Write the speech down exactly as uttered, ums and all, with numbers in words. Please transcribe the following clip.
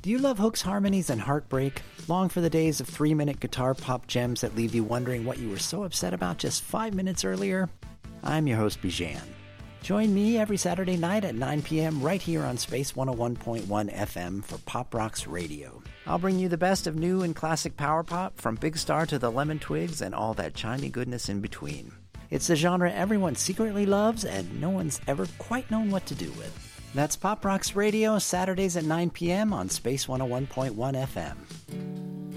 Do you love hooks, harmonies, and heartbreak? Long for the days of three-minute guitar pop gems that leave you wondering what you were so upset about just five minutes earlier? I'm your host, Bijan. Join me every Saturday night at nine p.m. right here on Space one oh one point one F M for Pop Rocks Radio. I'll bring you the best of new and classic power pop, from Big Star to the Lemon Twigs and all that chimey goodness in between. It's the genre everyone secretly loves and no one's ever quite known what to do with. That's Pop Rocks Radio, Saturdays at nine p.m. on Space one oh one point one F M.